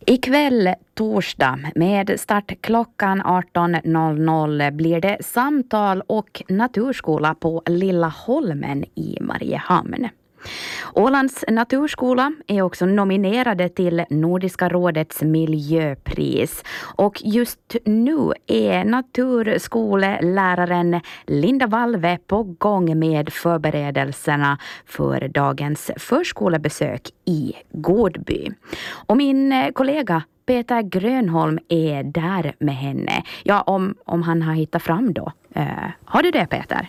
Ikväll torsdag med start klockan 18.00 blir det samtal och naturskola på Lilla Holmen i Mariehamn. Ålands naturskola är också nominerade till Nordiska rådets miljöpris och just nu är naturskoleläraren Linda Valve på gång med förberedelserna för dagens förskolebesök i Gårdby. Och min kollega Peter Grönholm är där med henne. Ja, om han har hittat fram då. Har du det, Peter?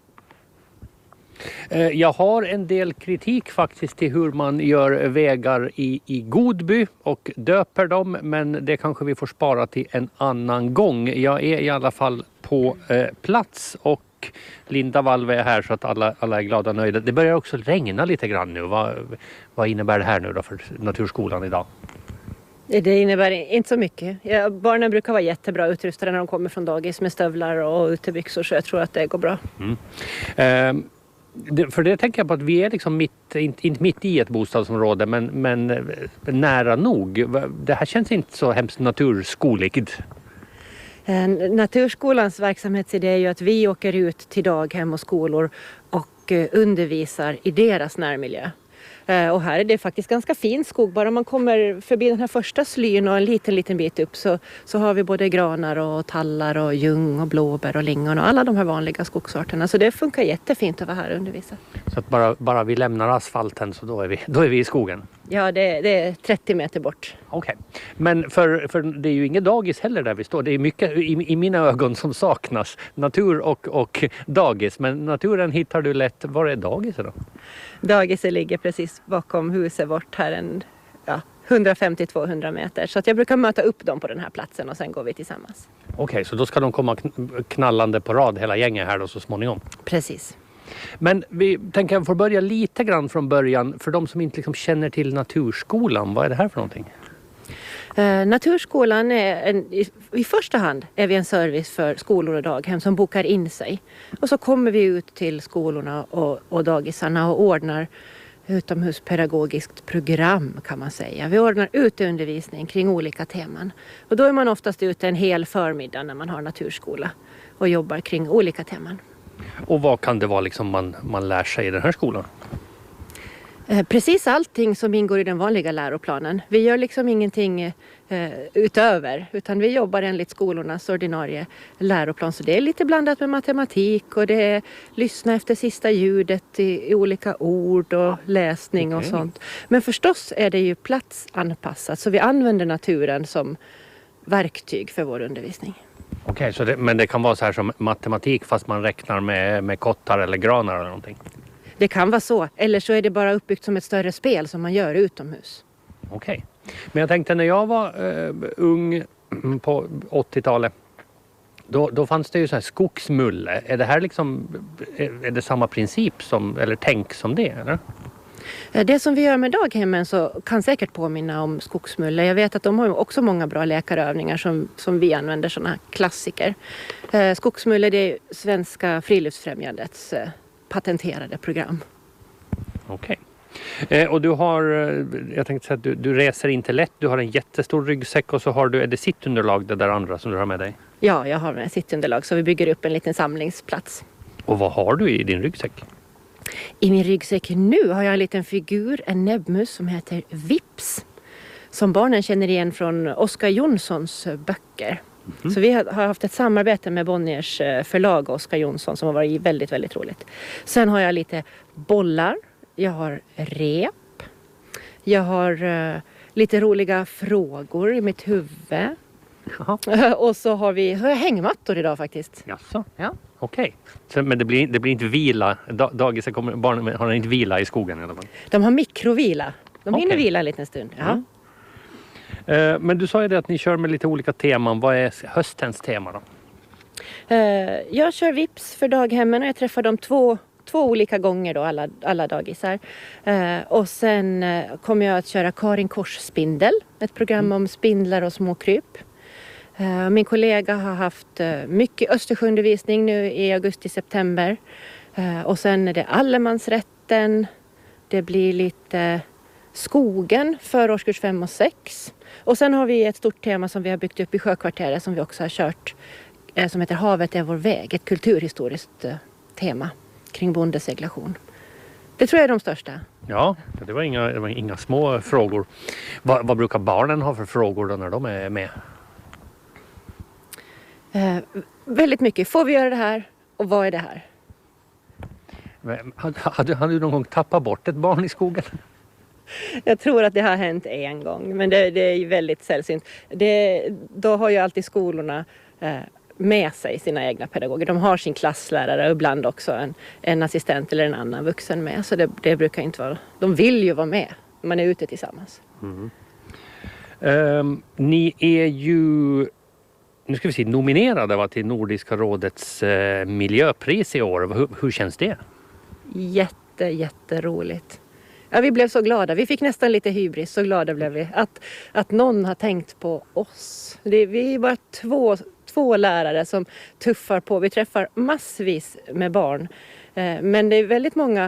Jag har en del kritik faktiskt till hur man gör vägar i Gårdby och döper dem, men det kanske vi får spara till en annan gång. Jag är i alla fall på plats och Linda Valve är här så att alla är glada och nöjda. Det börjar också regna lite grann nu. Vad innebär det här nu då för naturskolan idag? Det innebär inte så mycket. Barnen brukar vara jättebra utrustade när de kommer från dagis med stövlar och utebyxor, så jag tror att det går bra. För det tänker jag på att vi är liksom inte mitt i ett bostadsområde men nära nog. Det här känns inte så hemskt naturskoligt. Naturskolans verksamhetsidé är ju att vi åker ut till daghem och skolor och undervisar i deras närmiljö. Och här är det faktiskt ganska fin skog. Bara man kommer förbi den här första slyn och en liten bit upp så har vi både granar och tallar och ljung och blåbär och lingon och alla de här vanliga skogsarterna. Så det funkar jättefint att vara här och undervisa. Så att bara vi lämnar asfalten så då är vi i skogen? Ja, det är 30 meter bort. Okej. Men för det är ju inget dagis heller där vi står. Det är mycket i mina ögon som saknas. Natur och dagis. Men naturen hittar du lätt. Var är dagiset då? Dagiset ligger precis bakom huset bort här 150-200 meter. Så att jag brukar möta upp dem på den här platsen och sen går vi tillsammans. Okej, så då ska de komma knallande på rad hela gänget här då så småningom? Precis. Men vi tänker att få börja lite grann från början. För de som inte liksom känner till naturskolan, vad är det här för någonting? Naturskolan är i första hand är vi en service för skolor och daghem som bokar in sig. Och så kommer vi ut till skolorna och dagisarna och ordnar utomhuspedagogiskt program kan man säga. Vi ordnar uteundervisning kring olika teman. Och då är man oftast ute en hel förmiddag när man har naturskola och jobbar kring olika teman. Och vad kan det vara liksom man lär sig i den här skolan? Precis allting som ingår i den vanliga läroplanen. Vi gör liksom ingenting utöver utan vi jobbar enligt skolornas ordinarie läroplan. Så det är lite blandat med matematik och det är lyssna efter sista ljudet i olika ord och läsning och sånt. Men förstås är det ju platsanpassat så vi använder naturen som verktyg för vår undervisning. Okej, men det kan vara så här som matematik fast man räknar med kottar eller granar eller någonting? Det kan vara så. Eller så är det bara uppbyggt som ett större spel som man gör utomhus. Okej. Men jag tänkte när jag var ung på 80-talet då fanns det ju så här skogsmulle. Är det här liksom är det samma princip som eller tänk som det eller? Det som vi gör med daghemmen så kan säkert påminna om skogsmulle. Jag vet att de har också många bra läkarövningar som vi använder sådana här klassiker. Skogsmulle det är Svenska friluftsfrämjandets patenterade program. Okej. Och du har, jag tänkte säga att du reser inte lätt. Du har en jättestor ryggsäck och så har du, är det sittunderlag det där andra som du har med dig? Ja, jag har med sittunderlag så vi bygger upp en liten samlingsplats. Och vad har du i din ryggsäck? I min ryggsäck nu har jag en liten figur, en näbbmus som heter Vips. Som barnen känner igen från Oskar Jonssons böcker. Så vi har haft ett samarbete med Bonniers förlag Oskar Jonsson som har varit väldigt, väldigt roligt. Sen har jag lite bollar, jag har rep, jag har lite roliga frågor i mitt huvud. Och så har jag hängmattor idag faktiskt. Jaså? Ja. Okej. Men det blir inte vila, barnen har inte vila i skogen i alla fall? De har mikrovila, de hinner vila en liten stund. Ja. Men du sa ju det att ni kör med lite olika teman. Vad är höstens tema då? Jag kör Vips för daghemmen och jag träffar dem två olika gånger då, alla dagisar. Och sen kommer jag att köra Karin Kors spindel, ett program om spindlar och små kryp. Min kollega har haft mycket Östersjöundervisning nu i augusti-september. Och sen är det allemansrätten, det blir lite skogen för årskurs 5 och 6. Och sen har vi ett stort tema som vi har byggt upp i Sjökvarteret som vi också har kört. Som heter Havet är vår väg. Ett kulturhistoriskt tema kring bondeseglation. Det tror jag är de största. Ja, det var inga små frågor. Vad brukar barnen ha för frågor då när de är med? Väldigt mycket. Får vi göra det här? Och vad är det här? Har du någon gång tappat bort ett barn i skogen? Jag tror att det har hänt en gång. Men det är väldigt sällsynt. Då har ju alltid skolorna med sig sina egna pedagoger. De har sin klasslärare och ibland också en assistent eller en annan vuxen med. Så det brukar inte vara... De vill ju vara med. Man är ute tillsammans. Ni är ju... Nu ska vi se, nominerade till Nordiska rådets miljöpris i år. Hur känns det? Jätteroligt. Ja, vi blev så glada. Vi fick nästan lite hybris. Så glada blev vi. Att någon har tänkt på oss. Vi är bara två lärare som tuffar på. Vi träffar massvis med barn. Men det är väldigt många